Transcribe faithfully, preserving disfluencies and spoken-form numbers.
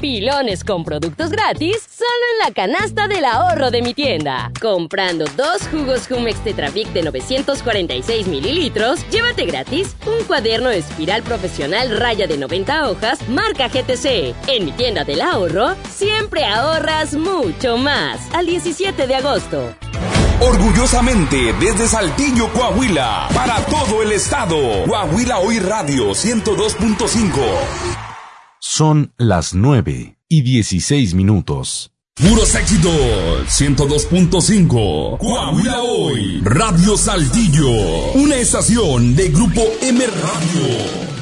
Pilones con productos gratis solo en la canasta del ahorro de mi tienda. Comprando dos jugos Jumex Tetrabric de novecientos cuarenta y seis mililitros, llévate gratis un cuaderno espiral profesional raya de noventa hojas marca G T C. En mi tienda del ahorro, siempre ahorras mucho más. Al diecisiete de agosto. Orgullosamente desde Saltillo, Coahuila, para todo el estado. Coahuila Hoy Radio ciento dos punto cinco. Son las nueve y dieciséis minutos. Puros éxitos, ciento dos punto cinco. Coahuila Hoy, Radio Saltillo. Una estación de Grupo M Radio.